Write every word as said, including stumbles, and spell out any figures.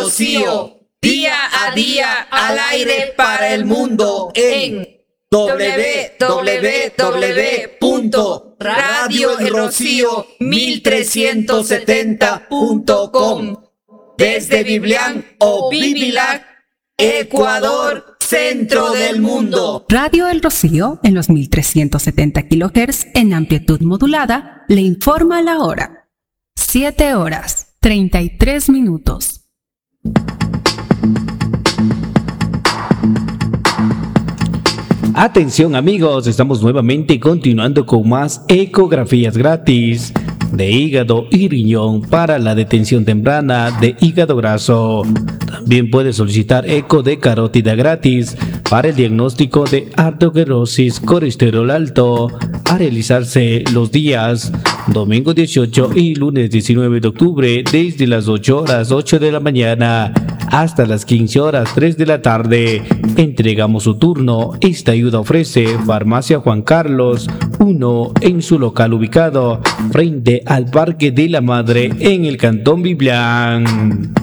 Rocío, día a día al aire para el mundo en doble u doble u doble u punto radio el rocío mil trescientos setenta punto com. Desde Biblián o Bibilac, Ecuador, centro del mundo. Radio El Rocío, en los mil trescientos setenta kilohertz en amplitud modulada, le informa la hora. siete horas, treinta y tres minutos. Atención amigos, estamos nuevamente continuando con más ecografías gratis de hígado y riñón para la detención temprana de hígado graso. También puede solicitar eco de carótida gratis para el diagnóstico de arteriosclerosis, colesterol alto, a realizarse los días domingo dieciocho y lunes diecinueve de octubre desde las ocho horas ocho de la mañana hasta las quince horas tres de la tarde. Entregamos su turno. Esta ayuda ofrece Farmacia Juan Carlos uno en su local ubicado frente al Parque de la Madre en el Cantón Biblián.